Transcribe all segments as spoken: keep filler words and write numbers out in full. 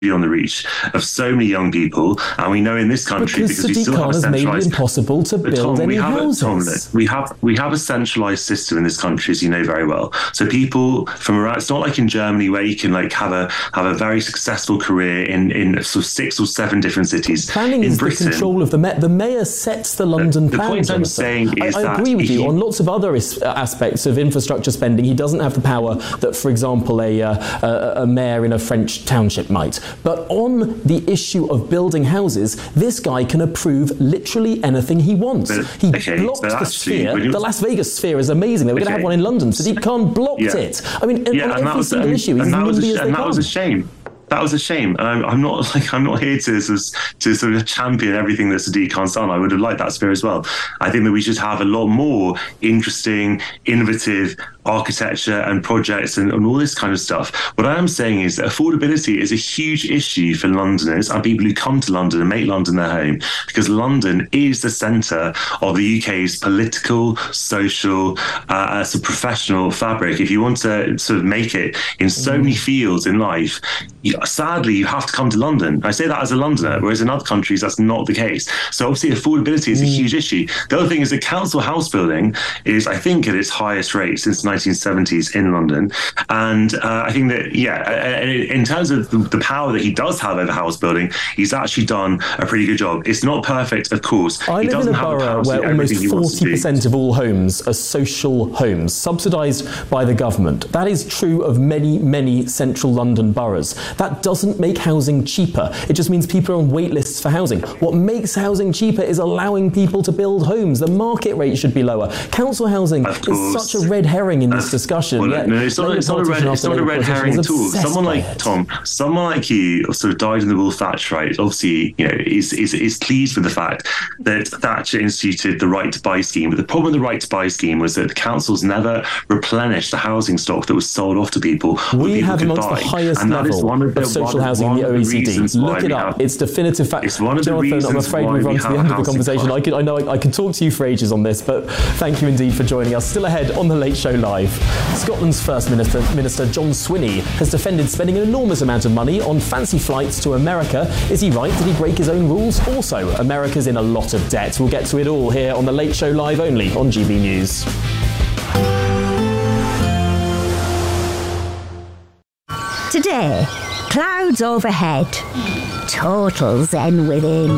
beyond the reach of so many young people, and we know in this country because, because we Sadiq still Khan have a has made it centralized impossible to build Tom, any we have houses. A, Tom, we have we have a centralized system in this country, as you know very well. So people from around, it's not like in Germany where you can like have a have a very successful career in in sort of six or seven different cities. Planning in is Britain, the control of the mayor. The mayor sets the London the, the plan. point I'm saying is I, I that agree with you. you On lots of other is, aspects of infrastructure spending, he doesn't have the power that, for example, a, uh, a, a mayor in a French township might. But on the issue of building houses, this guy can approve literally anything he wants. But, he okay, blocked the actually, sphere. you, The Las Vegas sphere is amazing. They were okay. going to have one in London. Sadiq Khan blocked yeah. it. I mean, yeah, on and every that was, single and, issue, he's and that, was nimby a, as they and that come. was a shame. That was a shame. I'm, I'm not like I'm not here to sort of, to sort of champion everything that Sadiq Khan's done. I would have liked that sphere as well. I think that we should have a lot more interesting, innovative architecture and projects and, and all this kind of stuff. What I am saying is that affordability is a huge issue for Londoners and people who come to London and make London their home, because London is the centre of the U K's political, social, uh, sort of professional fabric. If you want to sort of make it in so many fields in life, you, sadly, you have to come to London. I say that as a Londoner, whereas in other countries, that's not the case. So obviously, affordability is a huge issue. The other thing is that council house building is, I think, at its highest rate since the nineteen seventies in London. And uh, I think that, yeah, in terms of the power that he does have over house building, he's actually done a pretty good job. It's not perfect, of course. I he live in a borough where almost forty percent of all homes are social homes, subsidised by the government. That is true of many, many central London boroughs. That doesn't make housing cheaper. It just means people are on wait lists for housing. What makes housing cheaper is allowing people to build homes. The market rate should be lower. Council housing is such a red herring in this uh, discussion. Well, no, it's not, it's not a red, it's not a red herring at all. Someone like it. Tom, someone like you, sort of died in the wool Thatcherite, obviously, you know, is, is is pleased with the fact that Thatcher instituted the right to buy scheme. But the problem with the right to buy scheme was that the councils never replenished the housing stock that was sold off to people. We people have amongst buy. the highest and level one of, the, of social one, housing in the O E C D. Look it up. Have, it's definitive fact. It's one of Jonathan, the reasons I'm afraid why we've run we to the end of the conversation. Club. I could, I know I, I could talk to you for ages on this, but thank you indeed for joining us. Still ahead on The Late Show Live. Scotland's First Minister, Minister John Swinney has defended spending an enormous amount of money on fancy flights to America. Is he right? Did he break his own rules? Also, America's in a lot of debt. We'll get to it all here on The Late Show Live only on G B News. Today, clouds overhead, total zen within.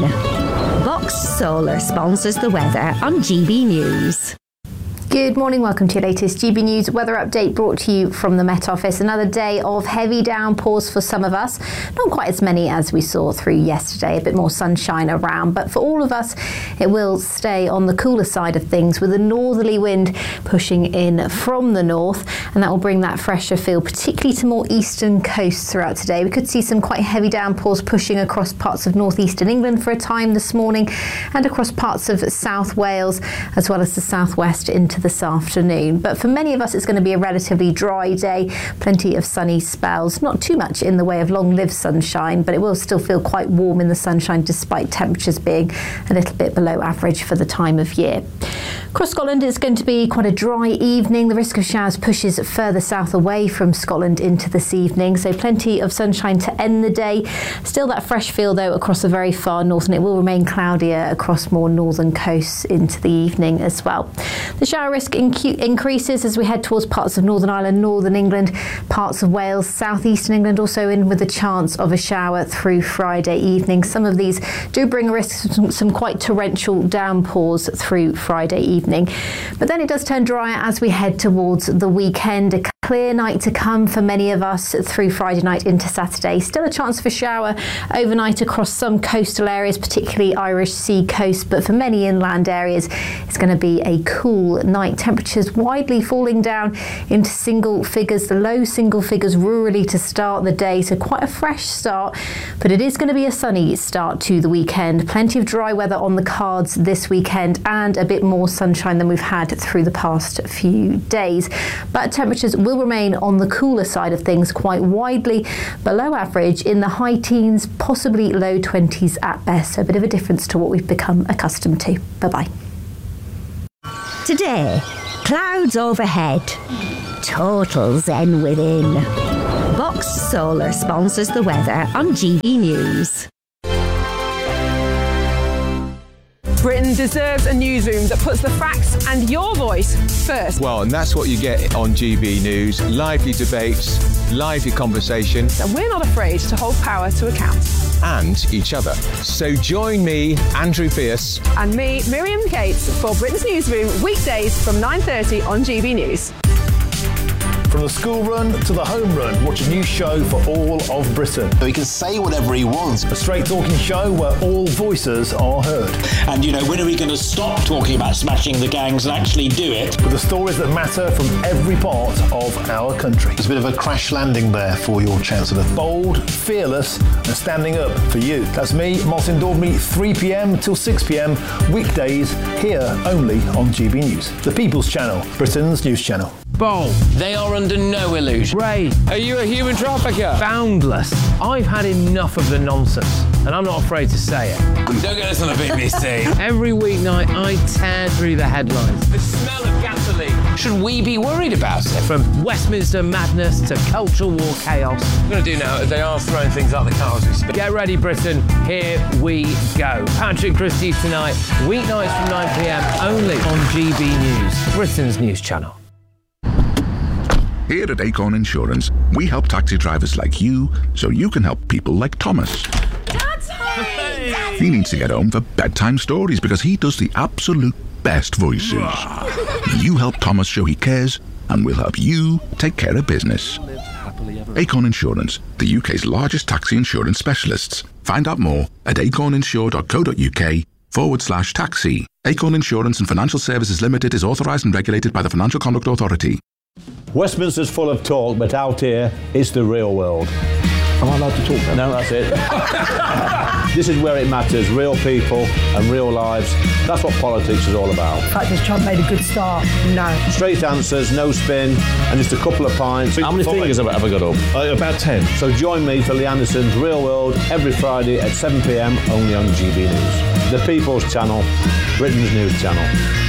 Vox Solar sponsors the weather on G B News. Good morning, welcome to your latest G B News weather update brought to you from the Met Office. Another day of heavy downpours for some of us. Not quite as many as we saw through yesterday, a bit more sunshine around, but for all of us it will stay on the cooler side of things with a northerly wind pushing in from the north, and that will bring that fresher feel particularly to more eastern coasts throughout today. We could see some quite heavy downpours pushing across parts of northeastern England for a time this morning and across parts of South Wales as well as the southwest into this afternoon. But for many of us it's going to be a relatively dry day, plenty of sunny spells, not too much in the way of long-lived sunshine, but it will still feel quite warm in the sunshine despite temperatures being a little bit below average for the time of year. Across Scotland it's going to be quite a dry evening. The risk of showers pushes further south away from Scotland into this evening, so plenty of sunshine to end the day. Still that fresh feel though across the very far north, and it will remain cloudier across more northern coasts into the evening as well. The shower risk inc- increases as we head towards parts of Northern Ireland, Northern England, parts of Wales, southeastern England also in with a chance of a shower through Friday evening. Some of these do bring a risk of some, some quite torrential downpours through Friday evening. But then it does turn drier as we head towards the weekend. A clear night to come for many of us through Friday night into Saturday. Still a chance for shower overnight across some coastal areas, particularly Irish Sea coast, but for many inland areas it's going to be a cool night. Temperatures widely falling down into single figures, the low single figures rurally to start the day, so quite a fresh start, but it is going to be a sunny start to the weekend. Plenty of dry weather on the cards this weekend and a bit more sunshine than we've had through the past few days. But temperatures will remain on the cooler side of things, quite widely below average in the high teens, possibly low twenties at best, so a bit of a difference to what we've become accustomed to. Bye-bye. Today, clouds overhead, total zen within. Vox Solar sponsors the weather on G B News. Britain deserves a newsroom that puts the facts and your voice first. Well, and that's what you get on G B News. Lively debates, lively conversation. And we're not afraid to hold power to account. And each other. So join me, Andrew Pierce. And me, Miriam Cates, for Britain's Newsroom, weekdays from nine thirty on G B News. From the school run to the home run, watch a new show for all of Britain. So he can say whatever he wants. A straight talking show where all voices are heard. And, you know, when are we going to stop talking about smashing the gangs and actually do it? With the stories that matter from every part of our country. There's a bit of a crash landing there for your Chancellor. Bold, fearless and standing up for you. That's me, Martin Daubney, three p.m. till six p.m. weekdays here only on G B News. The People's Channel, Britain's news channel. Bold. They are under no illusion. Ray. Are you a human trafficker? Boundless. I've had enough of the nonsense, and I'm not afraid to say it. Don't get us on the B B C. Every weeknight, I tear through the headlines. The smell of gasoline. Should we be worried about it? From Westminster madness to cultural war chaos. What I'm going to do now is they are throwing things out the car as we speak. Get ready, Britain. Here we go. Patrick Christie's tonight, weeknights from nine p.m. only on G B News, Britain's news channel. Here at Acorn Insurance, we help taxi drivers like you so you can help people like Thomas. Daddy! He needs to get home for bedtime stories because he does the absolute best voices. You help Thomas show he cares, and we'll help you take care of business. Acorn Insurance, the U K's largest taxi insurance specialists. Find out more at acorninsure.co.uk forward slash taxi. Acorn Insurance and Financial Services Limited is authorised and regulated by the Financial Conduct Authority. Westminster's full of talk, but out here, it's the real world. Am I allowed to talk then? No, that's it. This is where it matters, real people and real lives. That's what politics is all about. In fact, has Trump made a good start? No. Straight answers, no spin, and just a couple of pints. How many fingers have I ever got up? Uh, about ten. So join me for Lee Anderson's Real World every Friday at seven p.m. only on G B News. The People's Channel, Britain's news channel.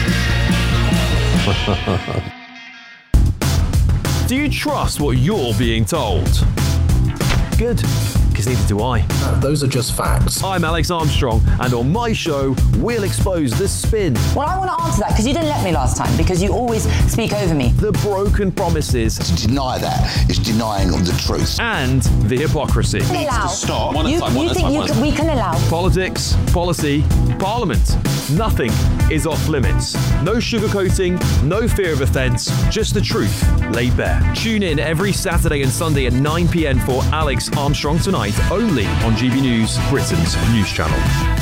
Do you trust what you're being told? Good, because neither do I. Uh, those are just facts. I'm Alex Armstrong, and on my show, we'll expose the spin. Well, I want to answer that, because you didn't let me last time, because you always speak over me. The broken promises. To deny that is denying the truth. And the hypocrisy. It needs to stop. One you, time, you think you can, we can allow? Politics, policy, parliament. Nothing is off limits. No sugarcoating, no fear of offence, just the truth laid bare. Tune in every Saturday and Sunday at nine p.m. for Alex Armstrong Tonight, only on G B News, Britain's news channel.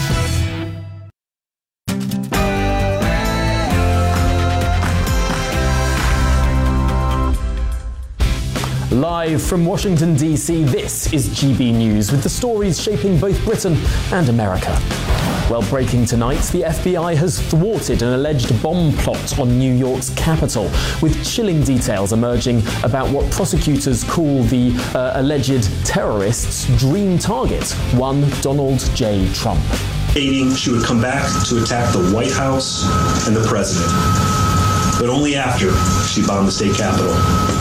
Live from Washington, D C, this is G B News with the stories shaping both Britain and America. Well, breaking tonight, the F B I has thwarted an alleged bomb plot on New York's Capitol, with chilling details emerging about what prosecutors call the uh, alleged terrorist's dream target, one Donald J. Trump. Stating she would come back to attack the White House and the president, but only after she bombed the state capitol.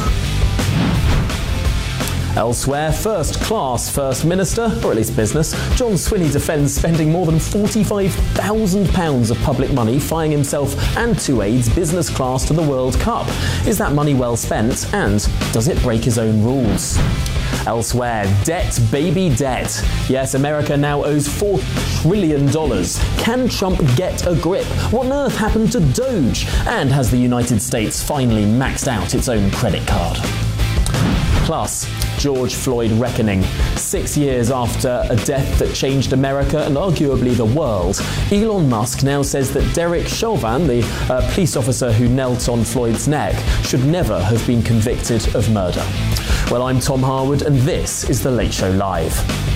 Elsewhere, first-class First Minister, or at least business, John Swinney defends spending more than forty-five thousand pounds of public money flying himself and two aides business class to the World Cup. Is that money well spent, and does it break his own rules? Elsewhere, debt, baby debt. Yes, America now owes four trillion dollars. Can Trump get a grip? What on earth happened to Doge? And has the United States finally maxed out its own credit card? Plus, George Floyd reckoning. Six years after a death that changed America and arguably the world, Elon Musk now says that Derek Chauvin, the uh, police officer who knelt on Floyd's neck, should never have been convicted of murder. Well, I'm Tom Harwood, and this is The Late Show Live.